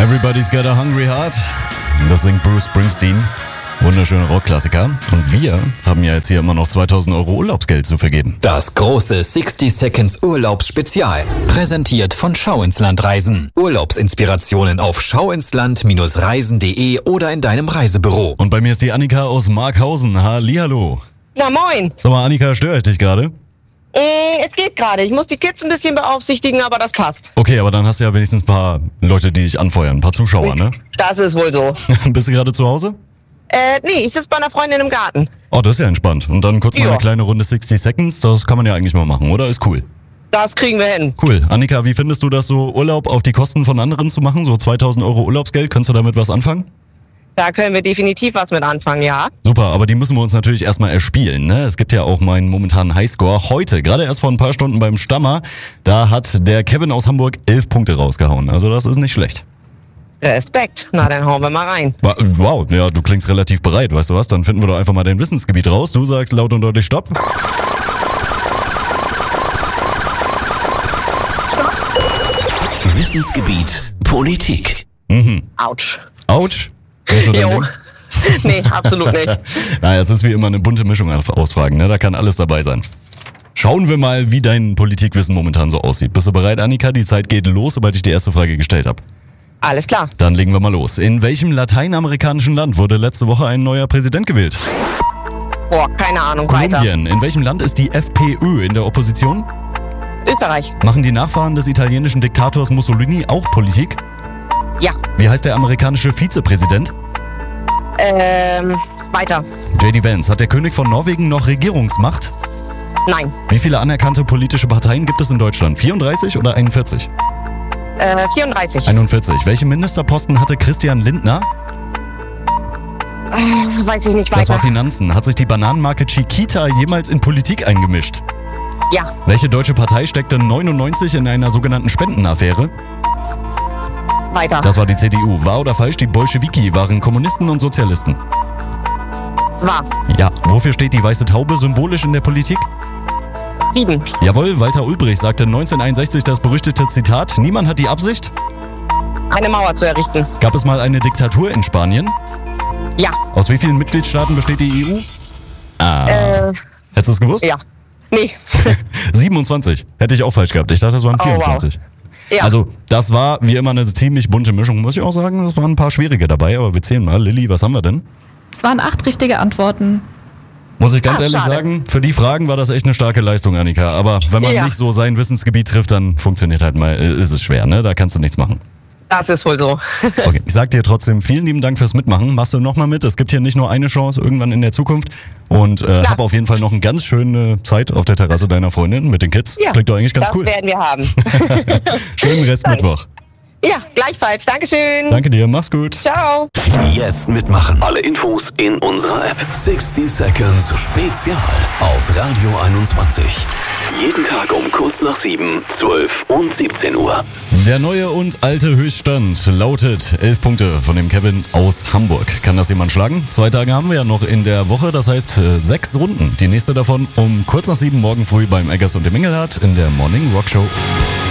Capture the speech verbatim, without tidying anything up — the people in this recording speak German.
Everybody's got a hungry heart. Das singt Bruce Springsteen. Wunderschöner Rockklassiker. Und wir haben ja jetzt hier immer noch zweitausend Euro Urlaubsgeld zu vergeben. Das große sixty Seconds Urlaubsspezial. Präsentiert von Schau ins Land Reisen. Urlaubsinspirationen auf schauinsland Reisen punkt de oder in deinem Reisebüro. Und bei mir ist die Annika aus Markhausen. Hallihallo. Na moin. Sag mal, Annika, störe ich dich gerade? Äh, es geht gerade. Ich muss die Kids ein bisschen beaufsichtigen, aber das passt. Okay, aber dann hast du ja wenigstens ein paar Leute, die dich anfeuern. Ein paar Zuschauer, ne? Das ist wohl so. Bist du gerade zu Hause? Äh, nee, ich sitze bei einer Freundin im Garten. Oh, das ist ja entspannt. Und dann kurz mal Ja. eine kleine Runde sixty Seconds. Das kann man ja eigentlich mal machen, oder? Ist cool. Das kriegen wir hin. Cool. Annika, wie findest du das so, Urlaub auf die Kosten von anderen zu machen? So zweitausend Euro Urlaubsgeld, kannst du damit was anfangen? Da können wir definitiv was mit anfangen, ja. Super, aber die müssen wir uns natürlich erstmal erspielen, ne? Es gibt ja auch meinen momentanen Highscore heute, gerade erst vor ein paar Stunden beim Stammer. Da hat der Kevin aus Hamburg elf Punkte rausgehauen. Also das ist nicht schlecht. Respekt. Na, dann hauen wir mal rein. Wa- Wow, ja, du klingst relativ bereit, weißt du was? Dann finden wir doch einfach mal dein Wissensgebiet raus. Du sagst laut und deutlich Stopp. Wissensgebiet Politik. Autsch. Autsch. Weißt du dein Jo. Ding? Nee, absolut nicht. Naja, es ist wie immer eine bunte Mischung an Ausfragen, ne? Da kann alles dabei sein. Schauen wir mal, wie dein Politikwissen momentan so aussieht. Bist du bereit, Annika? Die Zeit geht los, sobald ich die erste Frage gestellt habe. Alles klar. Dann legen wir mal los. In welchem lateinamerikanischen Land wurde letzte Woche ein neuer Präsident gewählt? Boah, keine Ahnung. Weiter. Kolumbien. In welchem Land ist die FPÖ in der Opposition? Österreich. Machen die Nachfahren des italienischen Diktators Mussolini auch Politik? Ja. Wie heißt der amerikanische Vizepräsident? Ähm, weiter. J D Vance. Hat der König von Norwegen noch Regierungsmacht? Nein. Wie viele anerkannte politische Parteien gibt es in Deutschland? vierunddreißig oder einundvierzig? Äh, vierunddreißig. einundvierzig. Welche Ministerposten hatte Christian Lindner? Äh, weiß ich nicht Das war weiter. Finanzen. Hat sich die Bananenmarke Chiquita jemals in Politik eingemischt? Ja. Welche deutsche Partei steckte neunundneunzig in einer sogenannten Spendenaffäre? Weiter. Das war die C D U. Wahr oder falsch? Die Bolschewiki waren Kommunisten und Sozialisten. War. Ja. Wofür steht die weiße Taube symbolisch in der Politik? Frieden. Jawohl, Walter Ulbricht sagte neunzehnhunderteinundsechzig das berüchtigte Zitat: Niemand hat die Absicht. Eine Mauer zu errichten. Gab es mal eine Diktatur in Spanien? Ja. Aus wie vielen Mitgliedstaaten besteht die E U? Ah. Äh, Hättest du es gewusst? ja. Nee. siebenundzwanzig. Hätte ich auch falsch gehabt. Ich dachte, es waren Oh, wow. vierundzwanzig. Ja. Also, das war wie immer eine ziemlich bunte Mischung, muss ich auch sagen. Es waren ein paar schwierige dabei, aber wir zählen mal. Lilly, was haben wir denn? Es waren acht richtige Antworten. Muss ich ganz Ah, ehrlich schade. sagen, für die Fragen war das echt eine starke Leistung, Annika. Aber wenn man Ja. nicht so sein Wissensgebiet trifft, dann funktioniert halt mal, äh, ist es schwer, ne? Da kannst du nichts machen. Das ist wohl so. Okay, ich sag dir trotzdem vielen lieben Dank fürs Mitmachen. Machst du nochmal mit? Es gibt hier nicht nur eine Chance irgendwann in der Zukunft. Und äh, Ja. hab auf jeden Fall noch eine ganz schöne Zeit auf der Terrasse deiner Freundin mit den Kids. Ja. Klingt doch eigentlich ganz das cool. werden wir haben. Schönen Rest Danke. Mittwoch. Ja, gleichfalls. Dankeschön. Danke dir, mach's gut. Ciao. Jetzt mitmachen. Alle Infos in unserer App. sixty Seconds Spezial auf Radio einundzwanzig. Jeden Tag um kurz nach sieben, zwölf und siebzehn Uhr. Der neue und alte Höchststand lautet elf Punkte von dem Kevin aus Hamburg. Kann das jemand schlagen? Zwei Tage haben wir ja noch in der Woche, das heißt äh, sechs Runden. Die nächste davon um kurz nach sieben morgen früh beim Eggers und dem Engelhardt in der Morning Rock Show.